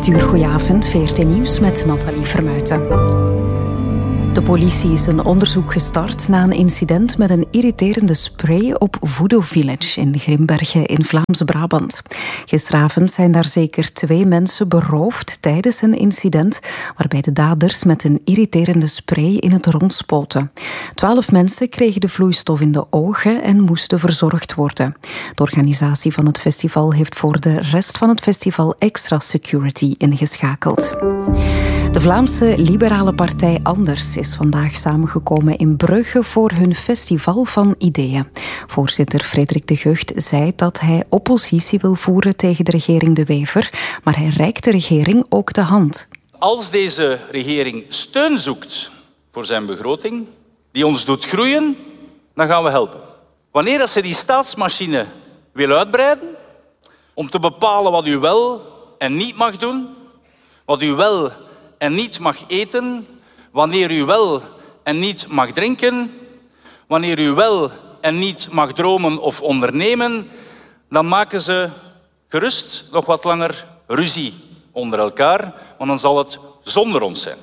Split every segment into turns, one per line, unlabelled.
8:00, goedenavond, VRT Nieuws met Nathalie Vermuijten. De politie is een onderzoek gestart na een incident met een irriterende spray op Voodoo Village in Grimbergen in Vlaams-Brabant. Gisteravond zijn daar zeker 2 mensen beroofd tijdens een incident waarbij de daders met een irriterende spray in het rond spoten. 12 mensen kregen de vloeistof in de ogen en moesten verzorgd worden. De organisatie van het festival heeft voor de rest van het festival extra security ingeschakeld. De Vlaamse liberale partij Anders is vandaag samengekomen in Brugge voor hun festival van ideeën. Voorzitter Frederik de Gucht zei dat hij oppositie wil voeren tegen de regering De Wever, maar hij reikt de regering ook de hand.
Als deze regering steun zoekt voor zijn begroting, die ons doet groeien, dan gaan we helpen. Wanneer ze die staatsmachine wil uitbreiden, om te bepalen wat u wel en niet mag doen, wat u wel en niet mag eten, wanneer u wel en niet mag drinken, wanneer u wel en niet mag dromen of ondernemen, dan maken ze gerust nog wat langer ruzie onder elkaar, want dan zal het zonder ons zijn.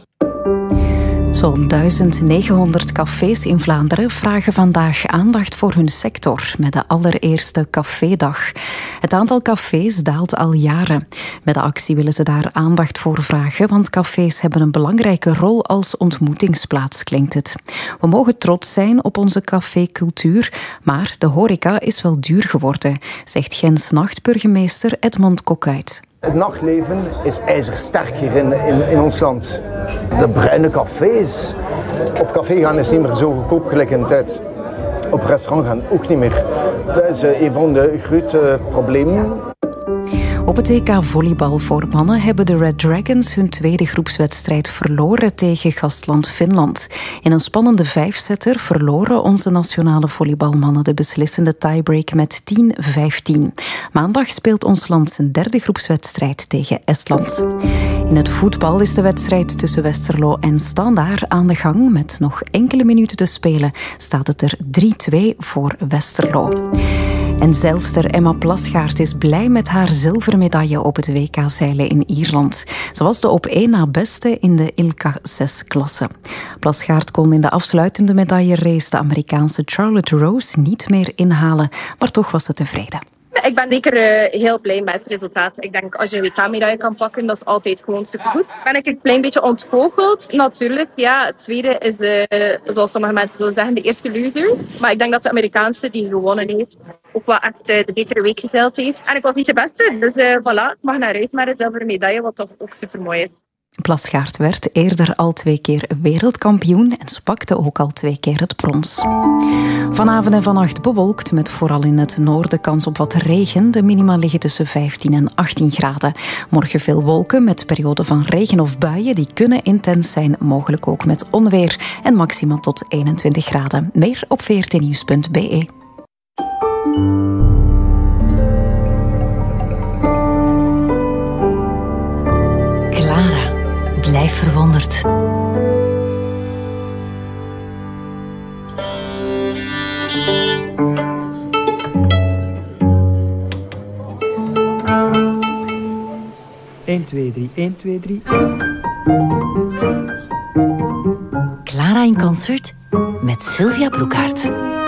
Zo'n 1900 cafés in Vlaanderen vragen vandaag aandacht voor hun sector met de allereerste cafédag. Het aantal cafés daalt al jaren. Met de actie willen ze daar aandacht voor vragen, want cafés hebben een belangrijke rol als ontmoetingsplaats, klinkt het. We mogen trots zijn op onze cafécultuur, maar de horeca is wel duur geworden, zegt Gens nachtburgemeester Edmond Kokuit.
Het nachtleven is ijzersterk hier in ons land. De bruine cafés. Op café gaan is niet meer zo goedkoop gelijk in de tijd. Op restaurant gaan ook niet meer. Dat is een van de grote problemen.
Op het EK volleybal voor mannen hebben de Red Dragons hun tweede groepswedstrijd verloren tegen gastland Finland. In een spannende 5-setter verloren onze nationale volleybalmannen de beslissende tiebreak met 10-15. Maandag speelt ons land zijn derde groepswedstrijd tegen Estland. In het voetbal is de wedstrijd tussen Westerlo en Standaard aan de gang. Met nog enkele minuten te spelen staat het er 3-2 voor Westerlo. En zeilster Emma Plasgaard is blij met haar zilveren medaille op het WK-zeilen in Ierland. Ze was de op 1 na beste in de ILCA 6-klasse. Plasgaard kon in de afsluitende medaillerace de Amerikaanse Charlotte Rose niet meer inhalen, maar toch was ze tevreden.
Ik ben zeker heel blij met het resultaat. Ik denk als je een WK-medaille kan pakken, dat is altijd gewoon supergoed. Ben ik een klein beetje ontgoocheld? Natuurlijk, ja. Het tweede is, zoals sommige mensen zullen zeggen, de eerste loser. Maar ik denk dat de Amerikaanse die gewonnen heeft, ook wel echt de betere week gezeild heeft. En ik was niet de beste, dus voilà. Ik mag naar huis met een zilveren medaille, wat toch ook super mooi is.
Plasgaard werd eerder al 2 keer wereldkampioen en ze pakte ook al 2 keer het brons. Vanavond en vannacht bewolkt met vooral in het noorden kans op wat regen. De minima liggen tussen 15 en 18 graden. Morgen veel wolken met perioden van regen of buien. Die kunnen intens zijn, mogelijk ook met onweer. En maximaal tot 21 graden. Meer op vrtnieuws.be.
Blijf verwonderd.
Eén, twee, drie, 1, 2, 3.
Clara in concert met Sylvia Broekhaert.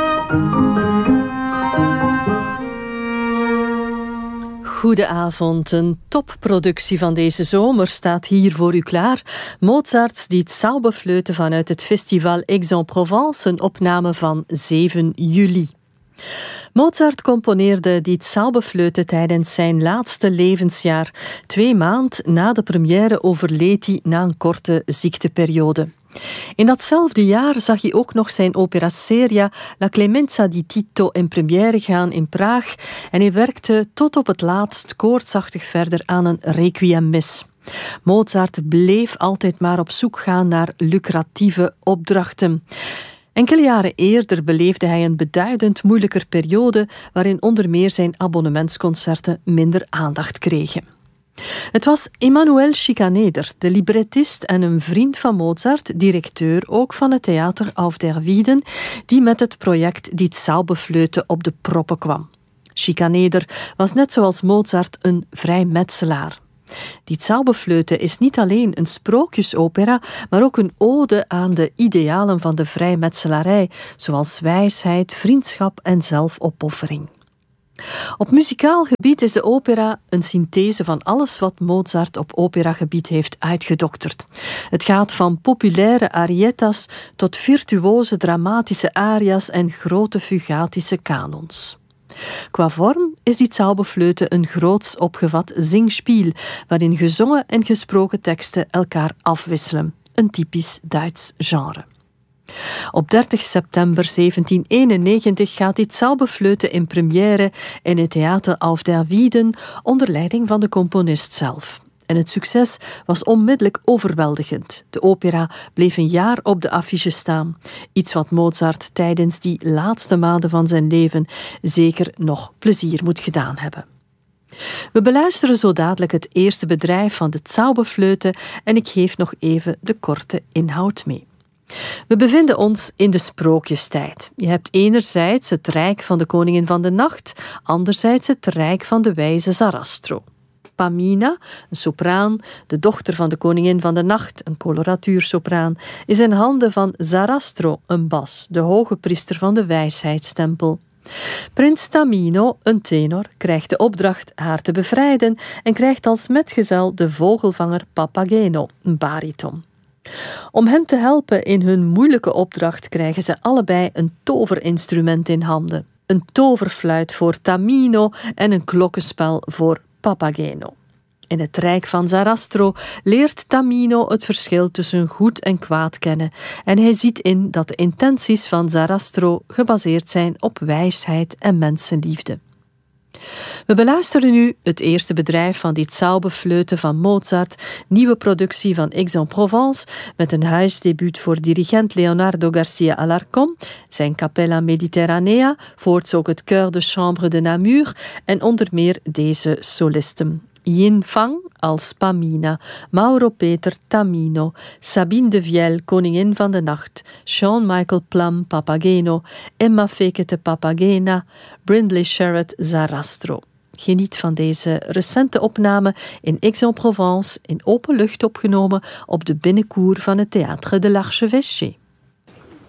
Goedenavond. Een topproductie van deze zomer staat hier voor u klaar. Mozarts Die Zauberflöte vanuit het festival Aix-en-Provence, een opname van 7 juli. Mozart componeerde Die Zauberflöte tijdens zijn laatste levensjaar. 2 maanden na de première overleed hij na een korte ziekteperiode. In datzelfde jaar zag hij ook nog zijn opera seria La Clemenza di Tito in première gaan in Praag en hij werkte tot op het laatst koortsachtig verder aan een requiemmis. Mozart bleef altijd maar op zoek gaan naar lucratieve opdrachten. Enkele jaren eerder beleefde hij een beduidend moeilijker periode waarin onder meer zijn abonnementsconcerten minder aandacht kregen. Het was Emanuel Schikaneder, de librettist en een vriend van Mozart, directeur ook van het theater Auf der Wieden, die met het project Die Zauberflöte op de proppen kwam. Schikaneder was net zoals Mozart een vrijmetselaar. Die Zauberflöte is niet alleen een sprookjesopera, maar ook een ode aan de idealen van de vrijmetselarij, zoals wijsheid, vriendschap en zelfopoffering. Op muzikaal gebied is de opera een synthese van alles wat Mozart op operagebied heeft uitgedokterd. Het gaat van populaire ariettas tot virtuoze dramatische aria's en grote fugatische kanons. Qua vorm is die Zauberflöte een groots opgevat zingspiel, waarin gezongen en gesproken teksten elkaar afwisselen. Een typisch Duits genre. Op 30 september 1791 gaat die Zauberflöte in première in het Theater auf der Wieden onder leiding van de componist zelf. En het succes was onmiddellijk overweldigend. De opera bleef een jaar op de affiche staan. Iets wat Mozart tijdens die laatste maanden van zijn leven zeker nog plezier moet gedaan hebben. We beluisteren zo dadelijk het eerste bedrijf van de Zauberflöte en ik geef nog even de korte inhoud mee. We bevinden ons in de sprookjestijd. Je hebt enerzijds het rijk van de koningin van de nacht, anderzijds het rijk van de wijze Sarastro. Pamina, een sopraan, de dochter van de koningin van de nacht, een coloratuursopraan, is in handen van Sarastro, een bas, de hoge priester van de wijsheidstempel. Prins Tamino, een tenor, krijgt de opdracht haar te bevrijden en krijgt als metgezel de vogelvanger Papageno, een bariton. Om hen te helpen in hun moeilijke opdracht krijgen ze allebei een toverinstrument in handen. Een toverfluit voor Tamino en een klokkenspel voor Papageno. In het rijk van Sarastro leert Tamino het verschil tussen goed en kwaad kennen en hij ziet in dat de intenties van Sarastro gebaseerd zijn op wijsheid en mensenliefde. We beluisteren nu het eerste bedrijf van die Zauberflöte van Mozart, nieuwe productie van Aix-en-Provence, met een huisdebuut voor dirigent Leonardo Garcia Alarcón, zijn Capella Mediterranea, voorts ook het Chœur de Chambre de Namur en onder meer deze solisten. Yin Fang als Pamina, Mauro Peter Tamino, Sabine de Viel, koningin van de nacht, Sean Michael Plum Papageno, Emma Fekete Papagena, Brindley Sherrod Sarastro. Geniet van deze recente opname in Aix-en-Provence in open lucht opgenomen op de binnencour van het Théâtre de l'Archevêché.